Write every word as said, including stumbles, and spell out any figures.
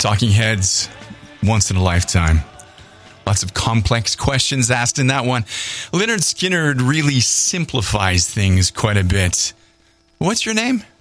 Talking Heads, once in a lifetime. Lots of complex questions asked in that one. Lynyrd Skynyrd really simplifies things quite a bit. What's your name?